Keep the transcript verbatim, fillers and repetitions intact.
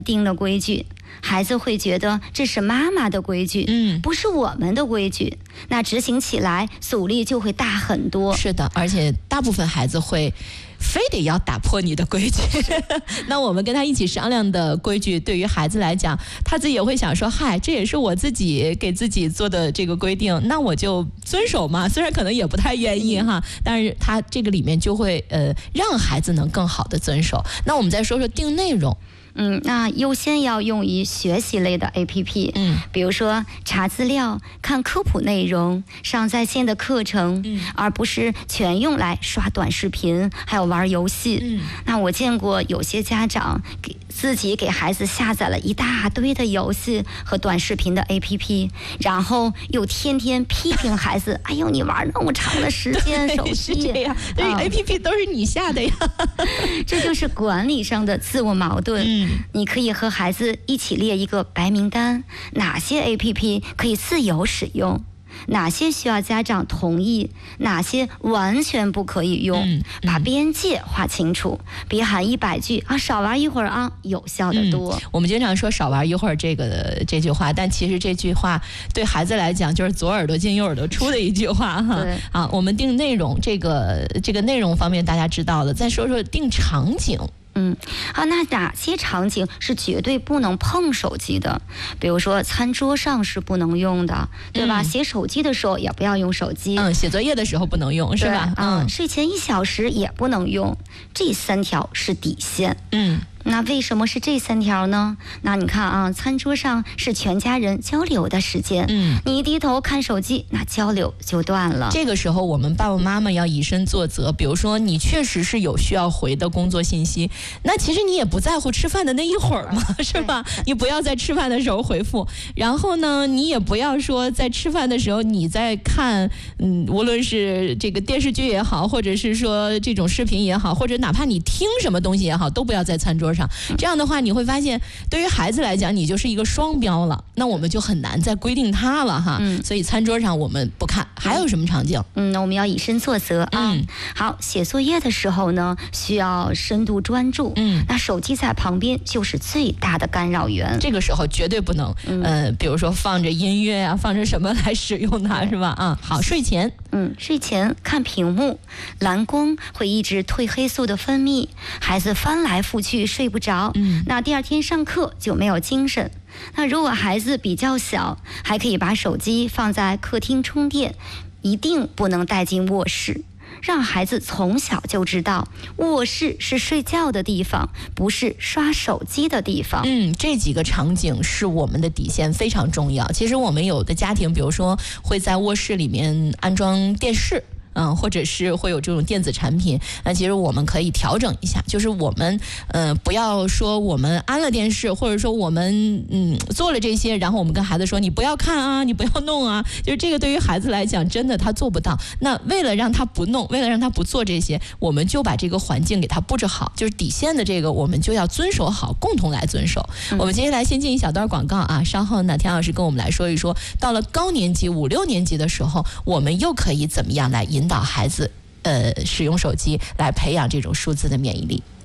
定的规矩，孩子会觉得这是妈妈的规矩， 嗯， 不是我们的规矩，那执行起来阻力就会大很多。 是的，而且大部分孩子会非得要打破你的规矩。那我们跟他一起商量的规矩，对于孩子来讲，他自己也会想说，嗨，这也是我自己给自己做的这个规定，那我就遵守嘛。虽然可能也不太愿意哈，但是他这个里面就会呃让孩子能更好的遵守。那我们再说说定内容。 嗯，那优先要用于学习类的 A P P， 嗯， 比如说查资料、看科普内容、上在线的课程， 嗯， 而不是全用来刷短视频，还有玩游戏。 嗯， 那我见过有些家长给自己给孩子下载了一大堆的游戏和短视频的 A P P， 然后又天天批评孩子，哎呦，你玩那么长的时间手机， 这样，这 A P P 都是你下的呀， 这就是管理上的自我矛盾。 嗯， 你可以和孩子一起列一个白名单，哪些 A P P 可以自由使用，哪些需要家长同意，哪些完全不可以用， 嗯嗯、 把边界划清楚，别喊一百句啊，少玩一会儿啊，有效的多、 嗯。我们经常说少玩一会儿这个这句话，但其实这句话对孩子来讲就是左耳朵进右耳朵出的一句话哈。 对啊，我们定内容，这个这个内容方面大家知道了，再说说定场景。 嗯，好，那哪些场景是绝对不能碰手机的？比如说餐桌上是不能用的，对吧？嗯、写手机的时候也不要用手机。 嗯，写作业的时候不能用，是吧？ 嗯，睡前一小时也不能用，这三条是底线。 嗯。 那为什么是这三条呢？那你看啊，餐桌上是全家人交流的时间，嗯，你一低头看手机，那交流就断了。 这个时候，我们爸爸妈妈要以身作则。比如说，你确实是有需要回的工作信息，那其实你也不在乎吃饭的那一会儿嘛，是吧？你不要在吃饭的时候回复，然后呢，你也不要说在吃饭的时候你在看，嗯，无论是这个电视剧也好，或者是说这种视频也好，或者哪怕你听什么东西也好，都不要在餐桌上。这样的话你会发现，对于孩子来讲你就是一个双标了，那我们就很难再规定他了哈。嗯、所以餐桌上我们不看。还有什么场景？ 嗯，那我们要以身作则啊。嗯、好，写作业的时候呢，需要深度专注。嗯，那手机在旁边就是最大的干扰源。 这个时候绝对不能，嗯、呃，比如说放着音乐啊，放着什么来使用它，是吧？啊，好，睡前， 嗯，睡前看屏幕，蓝光会抑制褪黑素的分泌，孩子翻来覆去睡不着。嗯，那第二天上课就没有精神。那如果孩子比较小，还可以把手机放在客厅充电，一定不能带进卧室。让孩子从小就知道，卧室是睡觉的地方，不是刷手机的地方。 嗯，这几个场景是我们的底线，非常重要。其实我们有的家庭，比如说会在卧室里面安装电视。嗯，或者是会有这种电子产品，那其实我们可以调整一下，就是我们呃不要说我们安了电视，或者说我们嗯做了这些，然后我们跟孩子说你不要看啊，你不要弄啊，就是这个对于孩子来讲真的他做不到。那为了让他不弄，为了让他不做这些，我们就把这个环境给他布置好，就是底线的这个我们就要遵守好，共同来遵守。嗯、我们接下来先进一小段广告啊，稍后呢田老师跟我们来说一说，到了高年级五六年级的时候，我们又可以怎么样来引导孩子呃使用手机，来培养这种数字的免疫力。